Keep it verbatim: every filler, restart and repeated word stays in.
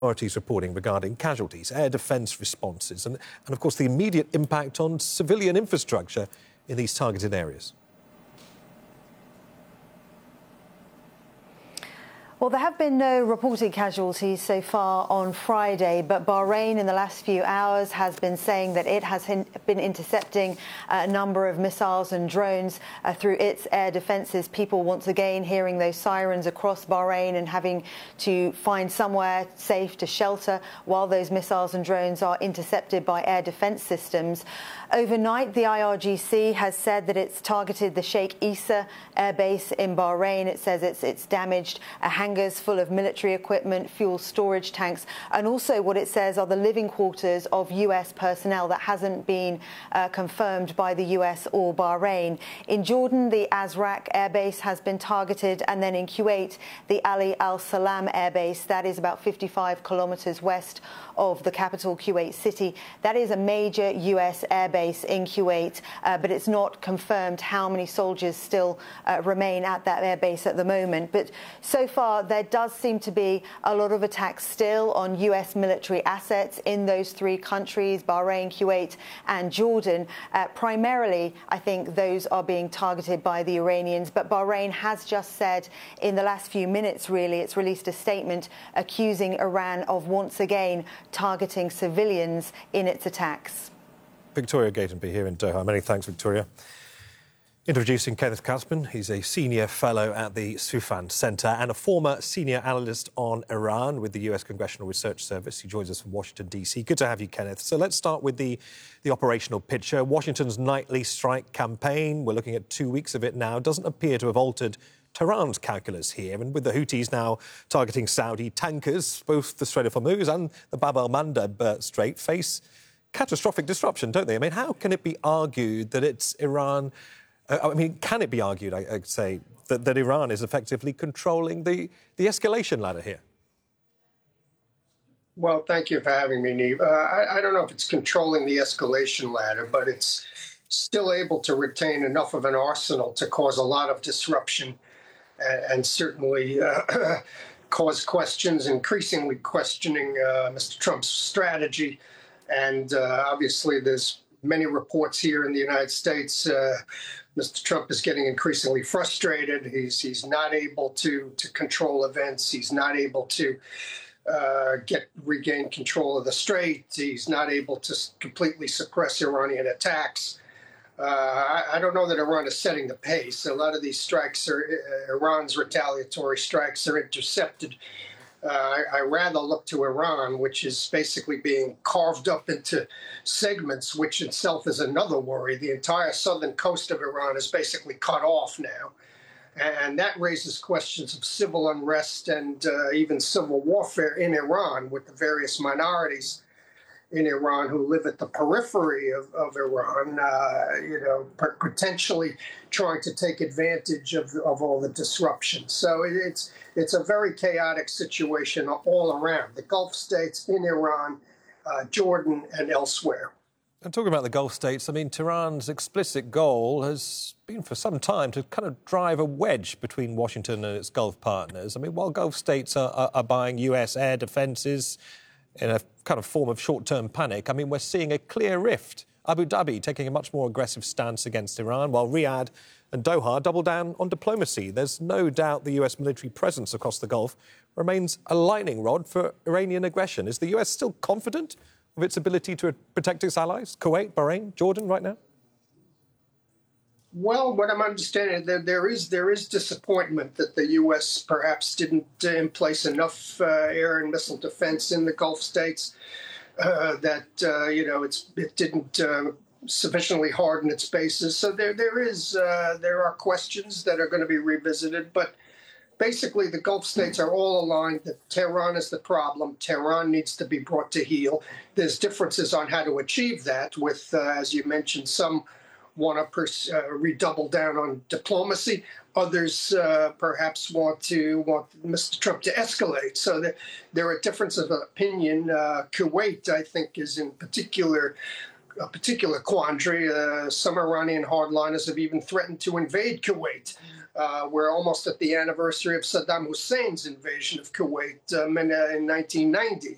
Authorities reporting regarding casualties, air defence responses and, and, of course, the immediate impact on civilian infrastructure in these targeted areas. Well, there have been no reported casualties so far on Friday, but Bahrain in the last few hours has been saying that it has been intercepting a number of missiles and drones uh, through its air defences. People once again hearing those sirens across Bahrain and having to find somewhere safe to shelter while those missiles and drones are intercepted by air defence systems. Overnight, the I R G C has said that it's targeted the Sheikh Issa air base in Bahrain. It says it's, it's damaged a hangars full of military equipment, fuel storage tanks, and also what it says are the living quarters of U S personnel. That hasn't been uh, confirmed by the U S or Bahrain. In Jordan, the Azraq air base has been targeted, and then in Kuwait, the Ali Al Salam air base. That is about fifty-five kilometres west of the capital, Kuwait City. That is a major U S air base in Kuwait, uh, but it's not confirmed how many soldiers still uh, remain at that air base at the moment. But so far, there does seem to be a lot of attacks still on U S military assets in those three countries, Bahrain, Kuwait and Jordan. Uh, primarily, I think those are being targeted by the Iranians, but Bahrain has just said in the last few minutes, really, it's released a statement accusing Iran of once again targeting civilians in its attacks. Victoria Gatenby here in Doha. Many thanks, Victoria. Introducing Kenneth Kasman. He's a senior fellow at the Soufan Centre and a former senior analyst on Iran with the U S Congressional Research Service. He joins us from Washington, D C. Good to have you, Kenneth. So let's start with the, the operational picture. Washington's nightly strike campaign, we're looking at two weeks of it now, doesn't appear to have altered Tehran's calculus here. And with the Houthis now targeting Saudi tankers, both the Strait of Hormuz and the Bab el-Mandeb Strait face catastrophic disruption, don't they? I mean, how can it be argued that it's Iran... Uh, I mean, can it be argued, I, I'd say, that, that Iran is effectively controlling the, the escalation ladder here? Well, thank you for having me, Neve. Uh, I, I don't know if it's controlling the escalation ladder, but it's still able to retain enough of an arsenal to cause a lot of disruption and, and certainly uh, cause questions, increasingly questioning uh, Mister Trump's strategy. And uh, obviously, there's many reports here in the United States. Uh, Mister Trump is getting increasingly frustrated. He's he's not able to to control events. He's not able to uh, get regain control of the strait. He's not able to completely suppress Iranian attacks. Uh, I, I don't know that Iran is setting the pace. A lot of these strikes are uh, Iran's retaliatory strikes are intercepted. Uh, I, I rather look to Iran, which is basically being carved up into segments, which itself is another worry. The entire southern coast of Iran is basically cut off now. And that raises questions of civil unrest and uh, even civil warfare in Iran with the various minorities in Iran who live at the periphery of, of Iran, uh, you know, potentially trying to take advantage of, of all the disruption. So it, it's it's a very chaotic situation all around the Gulf states, in Iran, uh, Jordan, and elsewhere. And talking about the Gulf states, I mean, Tehran's explicit goal has been for some time to kind of drive a wedge between Washington and its Gulf partners. I mean, while Gulf states are, are, are buying U S air defences in a kind of form of short-term panic, I mean, we're seeing a clear rift. Abu Dhabi taking a much more aggressive stance against Iran, while Riyadh and Doha double down on diplomacy. There's no doubt the U S military presence across the Gulf remains a lightning rod for Iranian aggression. Is the U S still confident of its ability to protect its allies, Kuwait, Bahrain, Jordan, right now? Well, what I'm understanding, there, there is there is disappointment that the U S perhaps didn't uh, in place enough uh, air and missile defense in the Gulf states, uh, that, uh, you know, it's it didn't uh, sufficiently harden its bases. So there there is uh, there are questions that are going to be revisited. But basically, the Gulf states are all aligned that Tehran is the problem. Tehran needs to be brought to heel. There's differences on how to achieve that with, uh, as you mentioned, some want to pers- uh, redouble down on diplomacy. Others uh, perhaps want to want Mister Trump to escalate. So there, there are differences of opinion. Uh, Kuwait, I think, is in particular a particular quandary. Uh, some Iranian hardliners have even threatened to invade Kuwait. Uh, we're almost at the anniversary of Saddam Hussein's invasion of Kuwait um, in, uh, in nineteen ninety.